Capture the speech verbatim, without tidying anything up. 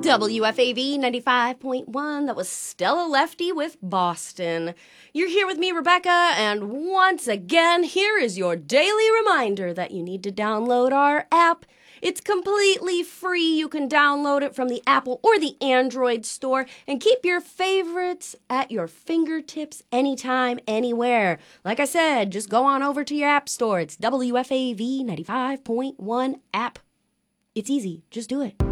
W F A V ninety-five point one. That was Stella Lefty with Boston. You're here with me, Rebecca, and once again, here is your daily reminder that you need to download our app. It's completely free. You can download it from the Apple or the Android store and keep your favorites at your fingertips anytime, anywhere. Like I said, just go on over to your app store. It's W F A V ninety-five point one app. It's easy. Just do it.